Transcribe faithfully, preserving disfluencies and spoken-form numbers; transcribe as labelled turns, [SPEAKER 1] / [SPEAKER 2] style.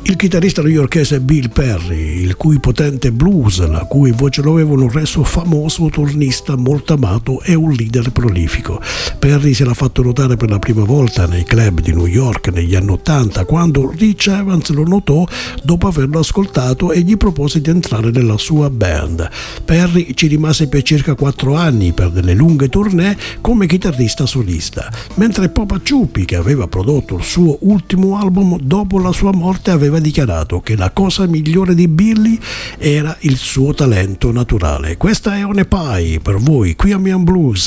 [SPEAKER 1] Il chitarrista newyorkese Bill Perry, il cui potente blues, la cui voce lo avevano reso famoso, turnista molto amato e un leader prolifico. Perry se l'ha fatto notare per la prima volta nei club di New York negli anni ottanta, quando Rich Evans lo notò dopo averlo ascoltato e gli propose di entrare nella sua band. Perry ci rimase per circa quattro anni per delle lunghe tournée come chitarrista solista, mentre Popa Ciuppi, che aveva prodotto il suo ultimo album, dopo la sua morte aveva dichiarato che la cosa migliore di Billy era il suo talento naturale. Questa è One Pie per voi qui a Mian Blues.